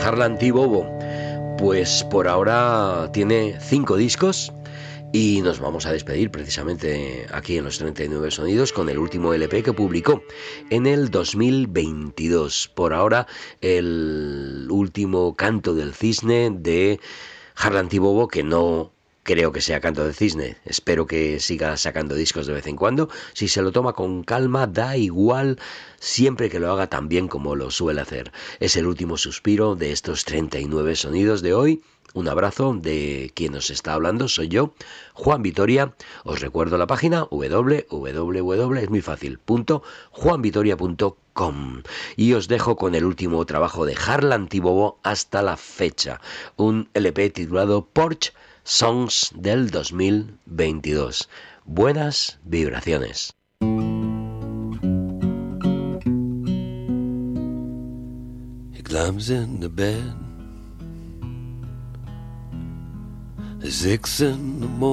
Harlan T. Bobo, pues por ahora tiene 5 discos y nos vamos a despedir precisamente aquí en los 39 Sonidos con el último LP que publicó en el 2022. Por ahora el último Canto del Cisne de Harlan T. Bobo, que no creo que sea Canto del Cisne. Espero que siga sacando discos de vez en cuando. Si se lo toma con calma, da igual, siempre que lo haga tan bien como lo suele hacer. Es el último suspiro de estos 39 Sonidos de hoy. Un abrazo de quien os está hablando, soy yo, Juan Vitoria. Os recuerdo la página www, es muy fácil, .juanvitoria.com, y os dejo con el último trabajo de Harlan T. Bobo hasta la fecha, un LP titulado Porch Songs del 2022. Buenas vibraciones. He climbs in the bed. 6 in the morning.